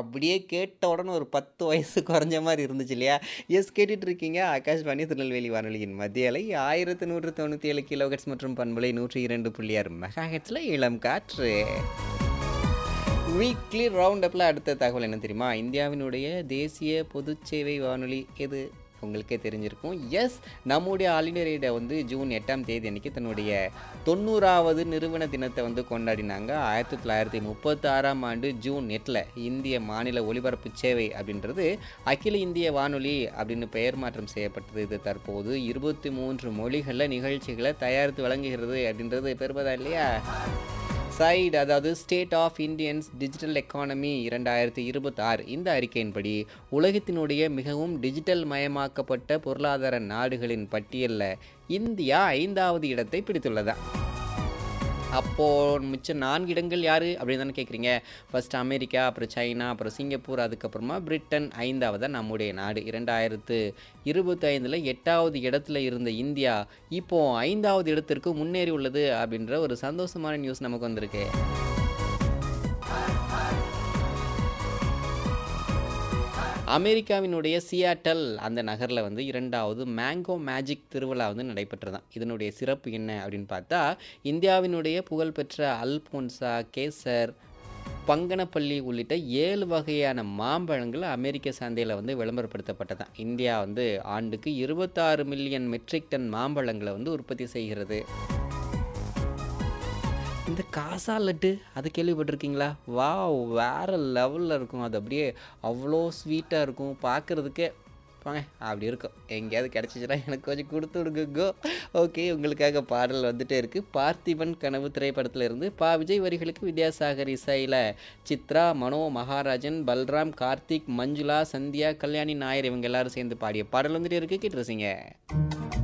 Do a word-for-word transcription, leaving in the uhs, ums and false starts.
அப்படியே கேட்ட உடனே ஒரு பத்து வயசு குறைஞ்ச மாரி இருந்துச்சு இல்லையா? எஸ் கேட்டுட்டு இருக்கீங்க ஆகாஷ்வாணி திருநெல்வேலி வானொலியின் மத்திய அலை ஆயிரத்து நூற்று தொண்ணூற்றி ஏழு கிலோஹெர்ட்ஸ் மற்றும் பண்பலை நூற்று இரண்டு புள்ளி ஆறு மெகாஹெர்ட்ஸ்ல இளம் காற்று. வீக்லி ரவுண்ட் அப்ல அடுத்த தகவல் என்ன தெரியுமா? இந்தியாவினுடைய தேசிய பொதுச் சேவை வானொலி எது? உங்களுக்கே தெரிஞ்சிருக்கும். எஸ், நம்முடைய ஆல் இண்டியா ரேடியோ வந்து ஜூன் எட்டாம் தேதி அன்னைக்கு தன்னுடைய தொண்ணூறாவது நிறுவன தினத்தை வந்து கொண்டாடினாங்க. ஆயிரத்தி தொள்ளாயிரத்தி முப்பத்தி ஆறாம் ஆண்டு ஜூன் எட்டில் இந்திய மாநில ஒலிபரப்பு சேவை அப்படின்றது அகில இந்திய வானொலி அப்படின்னு பெயர் மாற்றம் செய்யப்பட்டது. இது தற்போது இருபத்தி மூன்று மொழிகளில் நிகழ்ச்சிகளை தயாரித்து வழங்குகிறது அப்படின்றது பெருமதா இல்லையா? சைடு அதாவது state of Indians digital economy இரண்டாயிரத்தி இருபத்தி ஆறு இந்த அறிக்கையின்படி உலகத்தினுடைய மிகவும் டிஜிட்டல் மயமாக்கப்பட்ட பொருளாதார நாடுகளின் பட்டியலில் இந்தியா ஐந்தாவது இடத்தை பிடித்துள்ளதா. அப்போது மிச்சம் நான்கு இடங்கள் யார் அப்படின்னு தானே கேட்குறீங்க. ஃபர்ஸ்ட் அமெரிக்கா, அப்புறம் சைனா, அப்புறம் சிங்கப்பூர், அதுக்கப்புறமா பிரிட்டன், ஐந்தாவதாக நம்முடைய நாடு. இரண்டாயிரத்து இருபத்தி ஐந்தில் எட்டாவது இடத்துல இருந்த இந்தியா இப்போது ஐந்தாவது இடத்திற்கு முன்னேறி உள்ளது அப்படின்ற ஒரு சந்தோஷமான நியூஸ் நமக்கு வந்திருக்கு. அமெரிக்காவினுடைய சியாட்டல் அந்த நகரில் வந்து இரண்டாவது மேங்கோ மேஜிக் திருவிழா வந்து நடைபெற்றதான். இதனுடைய சிறப்பு என்ன அப்படின்னு பார்த்தா, இந்தியாவினுடைய புகழ்பெற்ற அல்போன்சா, கேசர், பங்கனப்பள்ளி உள்ளிட்ட ஏழு வகையான மாம்பழங்கள் அமெரிக்க சந்தையில் வந்து விளம்பரப்படுத்தப்பட்டதான். இந்தியா வந்து ஆண்டுக்கு இருபத்தாறு மில்லியன் மெட்ரிக் டன் மாம்பழங்களை வந்து உற்பத்தி செய்கிறது. இந்த காசா லட்டு அது கேள்விப்பட்டிருக்கீங்களா? வாவ், வேறு லெவலில் இருக்கும். அது அப்படியே அவ்வளோ ஸ்வீட்டாக இருக்கும், பார்க்குறதுக்கே வாங்க அப்படி இருக்கும். எங்கேயாவது கிடச்சிச்சுன்னா எனக்கு கொஞ்சம் கொடுத்து விடுங்கோ. ஓகே, உங்களுக்காக பாடல் வந்துட்டே இருக்குது. பார்த்திபன் கனவு திரைப்படத்தில் இருந்து பா விஜய் வரிகளுக்கு வித்யாசாகர் இசையில் சித்ரா, மனோ, மகாராஜன், பல்ராம், கார்த்திக், மஞ்சுளா, சந்தியா, கல்யாணி நாயர் இவங்க எல்லாரும் சேர்ந்து பாடிய பாடல் வந்துட்டே இருக்குது. கேட்டுருசிங்க.